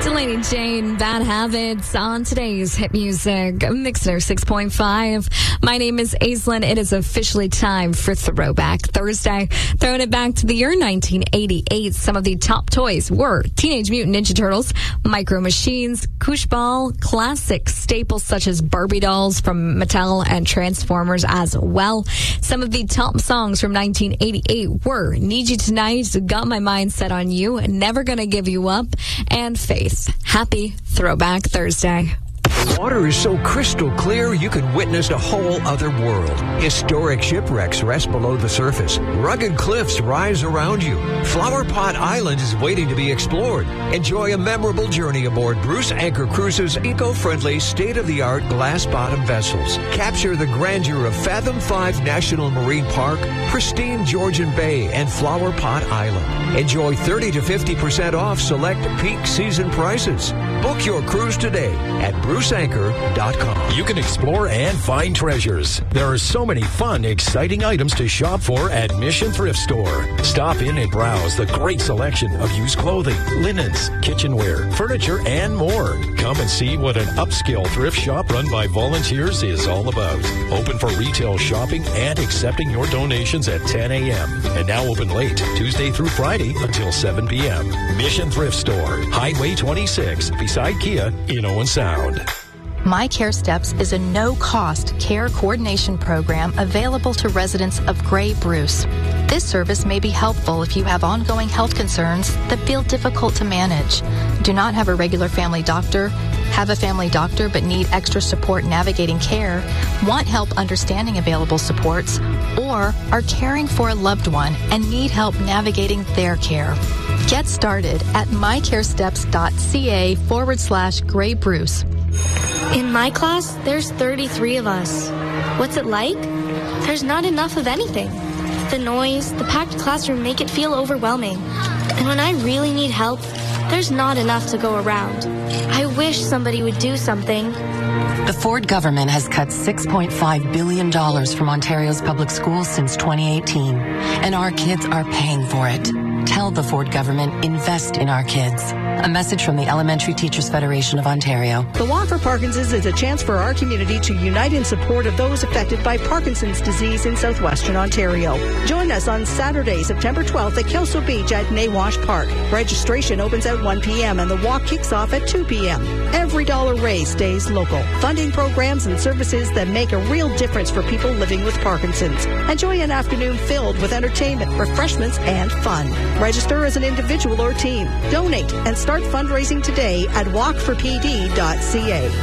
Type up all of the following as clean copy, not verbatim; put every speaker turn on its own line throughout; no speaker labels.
Delaney Jane, Bad Habits on today's hit music mixer 6.5. My name is Aislinn. It is officially time for Throwback Thursday. Throwing it back to the year 1988. Some of the top toys were Teenage Mutant Ninja Turtles, Micro Machines, Koosh Ball, classic staples such as Barbie dolls from Mattel and Transformers as well. Some of the top songs from 1988 were Need You Tonight, Got My Mind Set on You, Never Gonna Give You Up, and Faith. Happy Throwback Thursday.
Water is so crystal clear you can witness a whole other world. Historic shipwrecks rest below the surface. Rugged cliffs rise around you. Flower Pot Island is waiting to be explored. Enjoy a memorable journey aboard Bruce Anchor Cruises' eco-friendly, state-of-the-art glass-bottom vessels. Capture the grandeur of Fathom 5 National Marine Park, pristine Georgian Bay, and Flower Pot Island. Enjoy 30 to 50% off select peak season prices. Book your cruise today at BruceAnchor.com.
You can explore and find treasures. There are so many fun, exciting items to shop for at Mission Thrift Store. Stop in and browse the great selection of used clothing, linens, kitchenware, furniture, and more. Come and see what an upscale thrift shop run by volunteers is all about. Open for retail shopping and accepting your donations at 10 a.m. And now open late, Tuesday through Friday until 7 p.m. Mission Thrift Store, Highway 26, beside Kia in Owen Sound.
My Care Steps is a no-cost care coordination program available to residents of Grey Bruce. This service may be helpful if you have ongoing health concerns that feel difficult to manage, do not have a regular family doctor, have a family doctor but need extra support navigating care, want help understanding available supports, or are caring for a loved one and need help navigating their care. Get started at mycaresteps.ca/Grey Bruce.
In my class, there's 33 of us. What's it like? There's not enough of anything. The noise, the packed classroom make it feel overwhelming. And when I really need help, there's not enough to go around. I wish somebody would do something.
The Ford government has cut $6.5 billion from Ontario's public schools since 2018, and our kids are paying for it. Tell the Ford government, invest in our kids. A message from the Elementary Teachers Federation of Ontario.
The Walk for Parkinson's is a chance for our community to unite in support of those affected by Parkinson's disease in southwestern Ontario. Join us on Saturday, September 12th at Kelso Beach at Nawash Park. Registration opens at 1 p.m. and the walk kicks off at 2 p.m. Every dollar raised stays local, funding programs and services that make a real difference for people living with Parkinson's. Enjoy an afternoon filled with entertainment, refreshments, and fun. Register as an individual or team. Donate and start fundraising today at walkforpd.ca.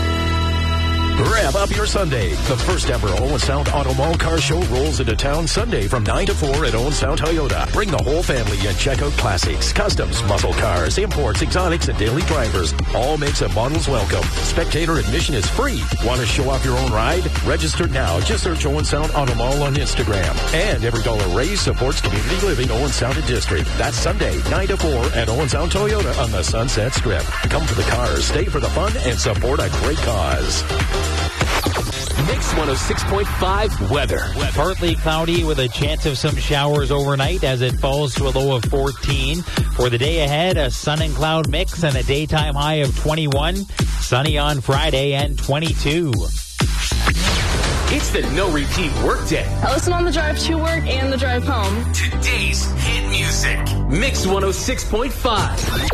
Rev up your Sunday. The first ever Owen Sound Auto Mall Car Show rolls into town Sunday from 9 to 4 at Owen Sound Toyota. Bring the whole family and check out classics, customs, muscle cars, imports, exotics, and daily drivers. All makes and models welcome. Spectator admission is free. Want to show off your own ride? Register now. Just search Owen Sound Auto Mall on Instagram. And every dollar raised supports community living Owen Sound and District. That's Sunday, 9 to 4 at Owen Sound Toyota on the Sunset Strip. Come for the cars, stay for the fun, and support a great cause.
Mix 106.5 weather.
Partly cloudy with a chance of some showers overnight as it falls to a low of 14. For the day ahead, a sun and cloud mix and a daytime high of 21. Sunny on Friday and 22.
It's the no repeat workday.
I listen on the drive to work and the drive home.
Today's hit music. Mix 106.5.